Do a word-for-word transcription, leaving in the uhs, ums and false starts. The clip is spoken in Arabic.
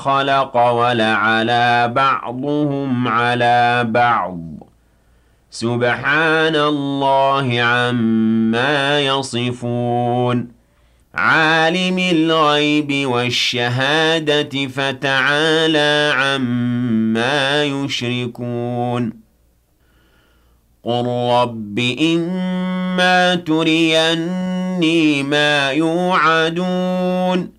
خَلَقَ وَلَعَلَا بَعْضُهُمْ عَلَىٰ بَعْضٍ ۚ سُبْحَانَ اللَّهِ عَمَّا يَصِفُونَ عَالِمِ الْغَيْبِ وَالشَّهَادَةِ فَتَعَالَىٰ عَمَّا يُشْرِكُونَ قُل رَّبِّ إِمَّا تُرِيَنِّي مَا يُوعَدُونَ